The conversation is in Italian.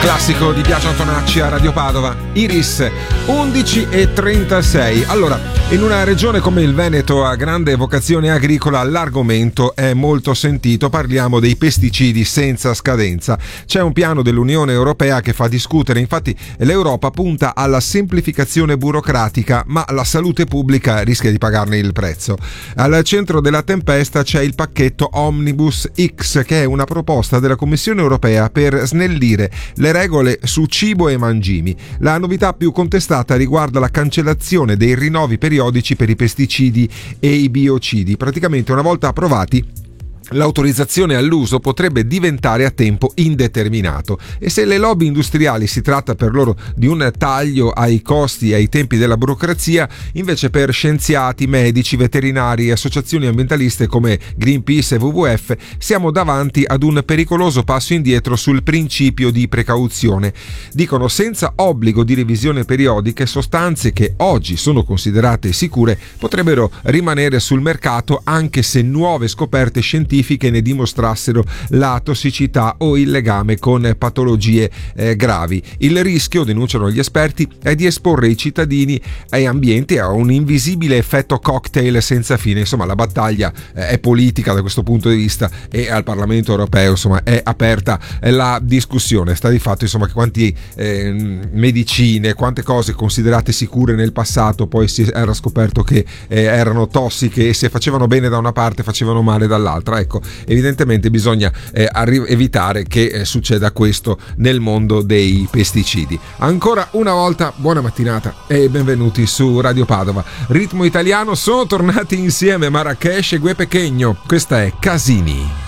classico di Biagio Antonacci a Radio Padova. Iris, 11:36. Allora, in una regione come il Veneto a grande vocazione agricola l'argomento è molto sentito, parliamo dei pesticidi senza scadenza. C'è un piano dell'Unione Europea che fa discutere, infatti l'Europa punta alla semplificazione burocratica, ma la salute pubblica rischia di pagarne il prezzo. Al centro della tempesta c'è il pacchetto Omnibus X, che è una proposta della Commissione Europea per snellire le regole su cibo e mangimi. La novità più contestata riguarda la cancellazione dei rinnovi periodici per i pesticidi e i biocidi. Praticamente una volta approvati l'autorizzazione all'uso potrebbe diventare a tempo indeterminato, e se le lobby industriali si tratta per loro di un taglio ai costi e ai tempi della burocrazia, invece per scienziati, medici, veterinari e associazioni ambientaliste come Greenpeace e WWF siamo davanti ad un pericoloso passo indietro sul principio di precauzione. Dicono: senza obbligo di revisione periodiche, sostanze che oggi sono considerate sicure potrebbero rimanere sul mercato anche se nuove scoperte scientifiche ne dimostrassero la tossicità o il legame con patologie gravi. Il rischio, denunciano gli esperti, è di esporre i cittadini e ambienti a un invisibile effetto cocktail senza fine. Insomma, la battaglia è politica da questo punto di vista, e al Parlamento europeo insomma è aperta la discussione. Sta di fatto insomma che quanti medicine, quante cose considerate sicure nel passato poi si era scoperto che erano tossiche, e se facevano bene da una parte facevano male dall'altra. Ecco, evidentemente bisogna evitare che succeda questo nel mondo dei pesticidi. Ancora una volta buona mattinata e benvenuti su Radio Padova. Ritmo italiano, sono tornati insieme Marrakesh e Gue Pequeno. Questa è Casini.